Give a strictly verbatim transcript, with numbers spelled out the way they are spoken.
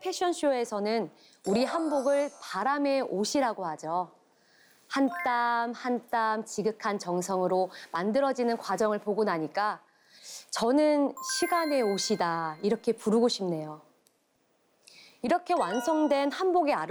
패션쇼에서는 우리 한복을 바람의 옷이라고 하죠. 한 땀 한 땀 지극한 정성으로 만들어지는 과정을 보고 나니까 저는 시간의 옷이다 이렇게 부르고 싶네요. 이렇게 완성된 한복의 아름